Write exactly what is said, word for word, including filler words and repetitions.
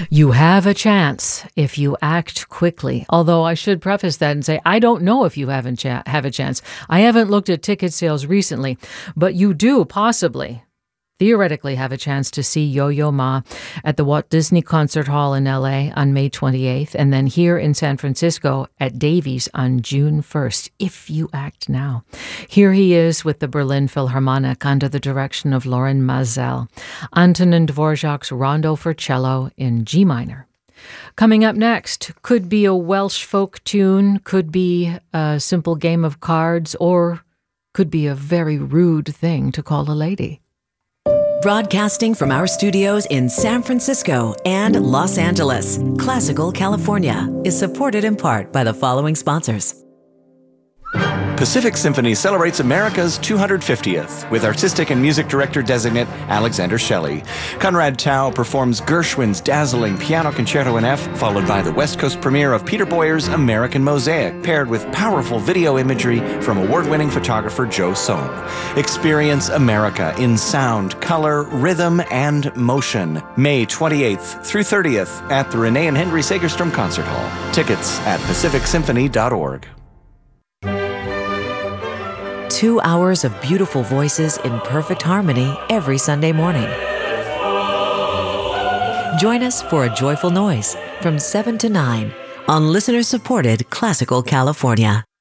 You have a chance if you act quickly. Although I should preface that and say, I don't know if you haven't cha- have a chance. I haven't looked at ticket sales recently, but you do possibly, theoretically, have a chance to see Yo-Yo Ma at the Walt Disney Concert Hall in L A on May twenty-eighth, and then here in San Francisco at Davies on June first, if you act now. Here he is with the Berlin Philharmonic under the direction of Loren Maazel, Antonin Dvorak's Rondo for Cello in G minor. Coming up next, could be a Welsh folk tune, could be a simple game of cards, or could be a very rude thing to call a lady. Broadcasting from our studios in San Francisco and Los Angeles, Classical California is supported in part by the following sponsors. Pacific Symphony celebrates America's two hundred fiftieth with artistic and music director designate Alexander Shelley. Conrad Tao performs Gershwin's dazzling Piano Concerto in F, followed by the West Coast premiere of Peter Boyer's American Mosaic, paired with powerful video imagery from award-winning photographer Joe Sohn. Experience America in sound, color, rhythm, and motion. May twenty-eighth through thirtieth at the Renee and Henry Segerstrom Concert Hall. Tickets at pacific symphony dot org. Two hours of beautiful voices in perfect harmony every Sunday morning. Join us for a joyful noise from seven to nine on listener-supported Classical California.